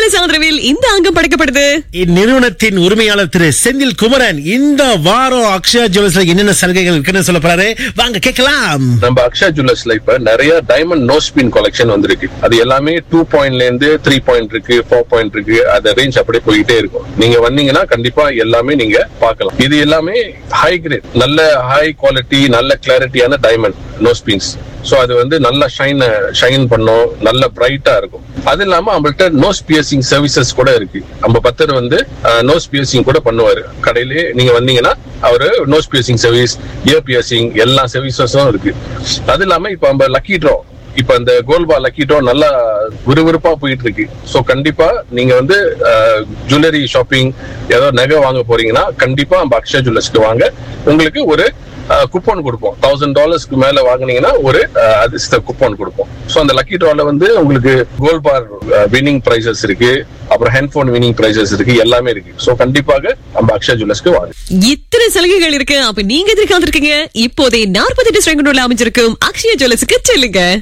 Jewellers ஆதரவில் இந்த அங்கம் படைக்கப்படுது. இந்நிறுவனத்தின் உரிமையாளர் திரு செந்தில் குமரன் இந்த வாரம் அக்ஷயா ஜுவல்லர்ஸ்ல என்னென்ன சலுகைகள் இருக்குன்னு சொல்ல போறாரு. வாங்க கேட்கலாம். நம்ம அக்ஷயா ஜுவல்லர்ஸ்ல இப்ப நிறைய டைமண்ட் நோ ஸ்பின் கலெக்ஷன் வந்திருக்கு. அது எல்லாமே 2 பாயிண்ட்ல இருந்து 3 பாயிண்ட் இருக்கு, 4 பாயிண்ட் இருக்கு. அந்த ரேஞ்ச் அப்படியே போயிட்டே இருக்கும். நீங்க வந்தீங்கன்னா கண்டிப்பா எல்லாமே நீங்க பார்க்கலாம். இது எல்லாமே ஹை கிரேட், நல்ல ஹை குவாலிட்டி, நல்ல கிளாரிட்டியான டைமண்ட் நோ ஸ்பின்ஸ். சோ அது வந்து நல்லா ஷைன் பண்ணும், நல்ல பிரைட்டா இருக்கும். அது இல்லாம நம்மள்ட்ட நோஸ் பியர்சிங் சர்வீசஸ் கூட இருக்கு. நம்ம பத்தர் வந்து நோஸ் பியர்சிங் கூட பண்ணுவாரு. கடையிலேயே நீங்க வந்தீங்கன்னா அவரு nose piercing service, year piercing எல்லா சர்வீசஸும் இருக்கு. அது இல்லாம இப்ப நம்ம லக்கி ட்ரா, இப்ப இந்த கோல்பா லக்கி ட்ரா நல்லா விறுவிறுப்பா போயிட்டு இருக்கு. சோ கண்டிப்பா நீங்க வந்து ஜுவல்லரி ஷாப்பிங் ஏதோ நகை வாங்க போறீங்கன்னா கண்டிப்பா நம்ம அக்ஷயா ஜுவல்லர்ஸ்க்கு வாங்க. உங்களுக்கு ஒரு கூப்பன் கொடுப்போம். $1000 மேல வாங்குனீங்கன்னா ஒரு அதிர்ஷ்ட கூப்பன் கொடுப்போம். சோ அந்த லக்கி ட்ரால வந்து உங்களுக்கு கோல்ட் பார் வின்னிங் பிரைசஸ் இருக்கு, அப்புறம் ஹேண்ட்போன் வின்னிங் பிரைசஸ் இருக்கு, எல்லாமே இருக்கு. சோ கண்டிப்பாக நம்ம அக்ஷயா ஜுவல்லர்ஸ்க்கு வாங்க. இத்தனை சலுகைகள் இருக்கு. அப்ப நீங்க எதிர்காந்திருக்கீங்க. இப்போதே 48 அமைஞ்சிருக்கும் அக்ஷயா ஜுவல்லர்ஸ்க்கு செல்லுங்க.